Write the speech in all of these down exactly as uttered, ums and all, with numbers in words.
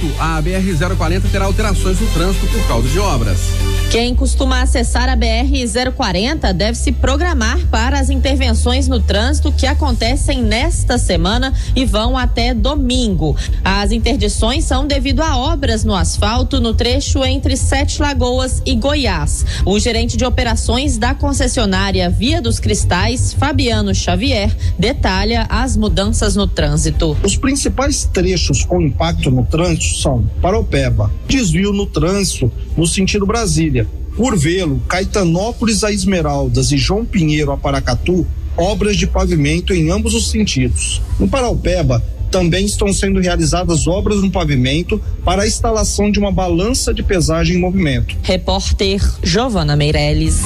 a B R zero quarenta terá alterações no trânsito por causa de obras. Quem costuma acessar a B R zero quarenta deve se programar para as intervenções no trânsito que acontecem nesta semana e vão até domingo. As interdições são devido a obras no asfalto no trecho entre Sete Lagoas e Goiás. O gerente de operações da concessionária Via dos Cristais, Fabiano Xavier, detalha as mudanças no trânsito. Os principais trechos com impacto no trânsito são Paraupeba, desvio no trânsito no sentido Brasília, Curvelo, Caetanópolis a Esmeraldas e João Pinheiro a Paracatu, obras de pavimento em ambos os sentidos. No Paraupeba, também estão sendo realizadas obras no pavimento para a instalação de uma balança de pesagem em movimento. Repórter Giovana Meirelles.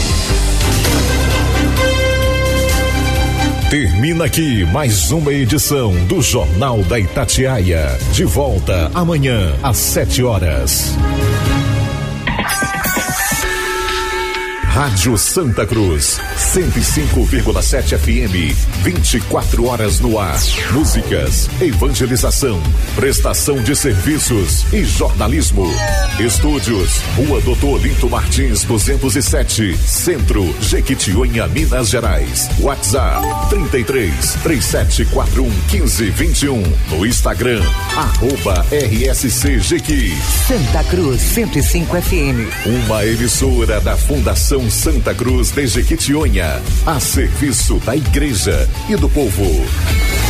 Termina aqui mais uma edição do Jornal da Itatiaia. De volta amanhã às sete horas. Rádio Santa Cruz, cento e cinco vírgula sete F M, vinte e quatro horas no ar. Músicas, evangelização, prestação de serviços e jornalismo. Estúdios, Rua Doutor Olinto Martins, duzentos e sete, Centro, Jequitinhonha, Minas Gerais. WhatsApp, trinta e três, três sete quatro um, quinze, vinte e um. No Instagram, arroba R S C Jequi. Santa Cruz, cento e cinco F M. Uma emissora da Fundação Santa Cruz de Jequitinhonha, a serviço da igreja e do povo.